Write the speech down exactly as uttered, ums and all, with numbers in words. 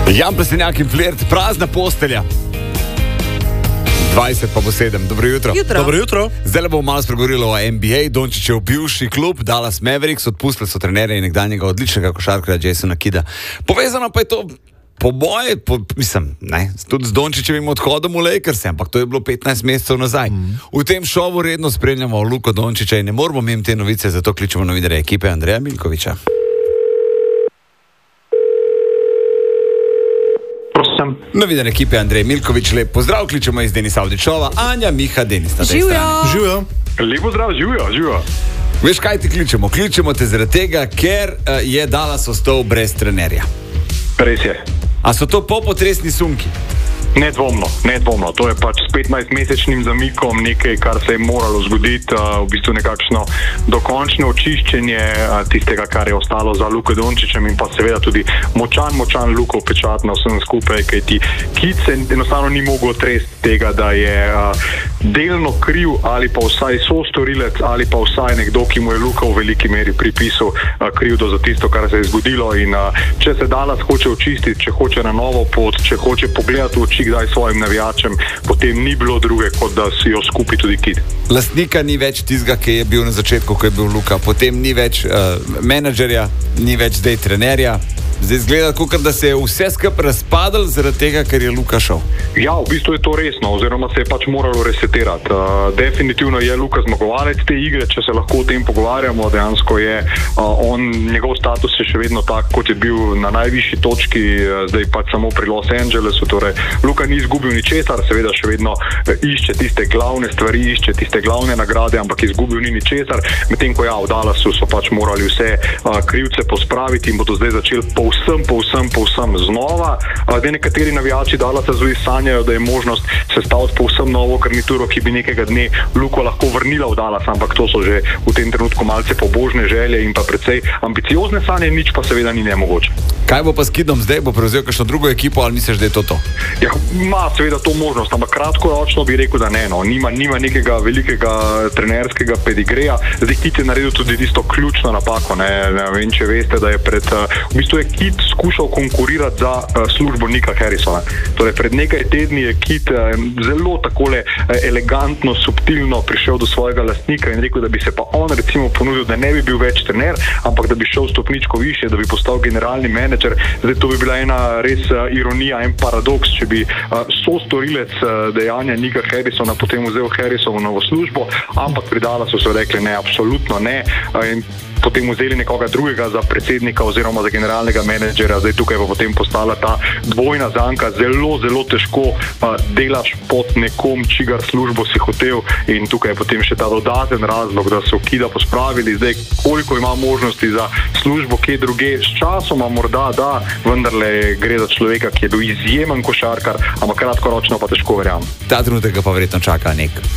Jan Plestenjak in Flirt, prazna postelja. dvajset pa bo sedem. Dobro jutro. Jutro. Dobro jutro. Zdaj bomo malo spregovorili o N B A. Dončićev bivši klub Dallas Mavericks, odpustili so trenerja in nekdanjega odličnega košarkarja Jasona Kidda. Povezano pa je to po moje, po, mislim, ne, tudi z Dončićevim odhodom v Lakers, ampak to je bilo petnajst mesecev nazaj. Mm. V tem šovu redno spremljamo Luko Dončića in ne moramo mimo te novice, zato kličemo novinarja ekipe Andreja Milkovića. Prosim. Novinar ekipe Andrej Milković, lep pozdrav, kličemo iz Denis Avdićova, Anja, Miha, Denis na tej strani. Živijo. Lepo zdrav, živijo, živijo. Veš, kaj ti kličemo? Kličemo te zaradi tega, ker uh, je Dallas ostal brez trenerja. Res je. A so to popotresni sunki? Nedvomno, nedvomno. To je pač s petnajstmesečnim zamikom nekaj, kar se je moralo zgoditi, uh, v bistvu nekakšno dokončno očiščenje uh, tistega, kar je ostalo za Luko Dončićem in pa seveda tudi močan, močan Lukov pečat na vsem skupaj, kajti Kid se enostavno ni mogel otresti tega, da je uh, delno kriv ali pa vsaj sostorilec ali pa vsaj nekdo, ki mu je Luka v veliki meri pripisal uh, krivdo za tisto, kar se je zgodilo in uh, če se Dallas hoče očistiti, če hoče na novo pot, če hoče pogledati v oči kdaj svojim navijačem, potem ni bilo druge, kot da si jo skupi tudi Kid. Lastnika ni več tizga, ki je bil na začetku, ko je bil Luka, potem ni več uh, menadžerja, ni več zdaj trenerja. Zdaj izgleda, kot da se je vse skupaj razpadlo zaradi tega, ker je Luka šel. Ja, v bistvu je to resno, oziroma se je pač moralo resetirati. Uh, definitivno je Luka zmagovalec te igre, če se lahko o tem pogovarjamo. Dejansko je uh, on, njegov status je še vedno tak, kot je bil na najvišji točki, uh, zdaj pač samo pri Los Angelesu. Torej, Luka ni izgubil ničesar, seveda še vedno uh, išče tiste glavne stvari, išče tiste glavne nagrade, ampak izgubil ni ničesar. Medtem ko ja, v Dallasu so pač morali vse uh, krivce pospraviti in bodo zdaj začeli po Povsem, povsem, povsem znova. Zdaj nekateri navijači Dallasa zdaj sanjajo, da je možnost sestaviti povsem novo garnituro, ki bi nekega dne Luko lahko vrnila v Dallas, ampak to so že v tem trenutku malce pobožne želje in pa precej ambiciozne sanje, nič pa seveda ni nemogoče. Kaj bo pa s Kidom zdaj? Bo prevzel kakšno drugo ekipo ali misliš, da je to to? Ja, ima seveda to možnost, ampak kratkoročno bi rekel, da ne, no. Nima, nima nekega velikega trenerskega pedigreja. Zdaj Kid je naredil tudi tisto ključno napako, ne, ne vem, če veste, da je pred, v bistvu je Kid skušal konkurirati za uh, službo Nika Harrisona. Torej, pred nekaj tedni je Kid uh, zelo takole uh, elegantno, subtilno prišel do svojega lastnika in rekel, da bi se pa on recimo ponudil, da ne bi bil več trener, ampak da bi šel stopničko više, da bi postal generalni menedžer. Zdaj, to bi bila ena res uh, ironija, en paradoks, če bi uh, sostorilec uh, dejanja Nika Harrisona potem vzel Harrisonovo službo, ampak pri Dallasu so rekli ne, absolutno ne. Uh, in potem vzeli nekoga drugega za predsednika oziroma za generalnega menedžera. Zdaj tukaj pa potem postala ta dvojna zanka. Zelo, zelo težko uh, delaš pod nekom, čigar službo si hotel in tukaj je potem še ta dodaten razlog, da so Kida pospravili. Zdaj, koliko ima možnosti za službo kje druge, s časoma morda da, vendarle gre za človeka, ki je bil izjemen košarkar, ampak kratkoročno pa težko verjamem. Ta trenutek ga pa verjetno čaka nek